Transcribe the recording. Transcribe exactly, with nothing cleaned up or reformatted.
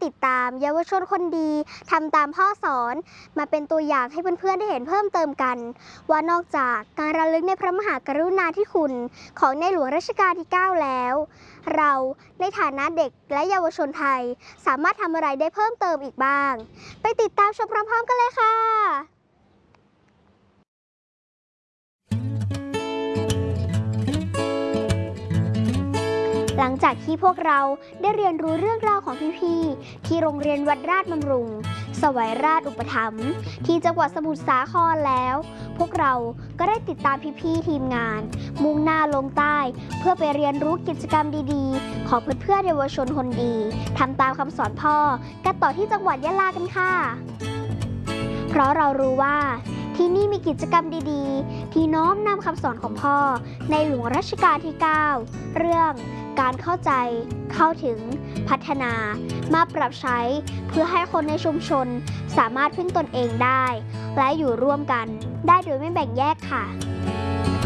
ติดตามเยาวชนคนดีทำตามพ่อสอนมาเป็นตัวอย่างให้เพื่อนๆได้เห็นเพิ่มเติมกันว่านอกจากการระลึกในพระมหากรุณาธิคุณของในหลวงรัชกาลที่เก้าแล้วเราในฐานะเด็กและเยาวชนไทยสามารถทำอะไรได้เพิ่มเติมอีกบ้างไปติดตามชมพร้อมๆกันเลยค่ะหลังจากที่พวกเราได้เรียนรู้เรื่องราวของพี่ๆที่โรงเรียนวัดราชบำรุงสวัยราชอุปถัมภ์ที่จังหวัดสมุทรสาครแล้วพวกเราก็ได้ติดตามพี่ๆทีมงานมุ่งหน้าลงใต้เพื่อไปเรียนรู้กิจกรรมดีๆของเพื่อนๆเยาวชนคนดีทำตามคำสอนพ่อกันต่อที่จังหวัดยะลากันค่ะเพราะเรารู้ว่าที่นี่มีกิจกรรมดีๆที่น้อมนำคำสอนของพ่อในหลวงรัชกาลที่เก้าเรื่องการเข้าใจเข้าถึงพัฒนามาปรับใช้เพื่อให้คนในชุมชนสามารถพึ่งตนเองได้และอยู่ร่วมกันได้โดยไม่แบ่งแยกค่ะ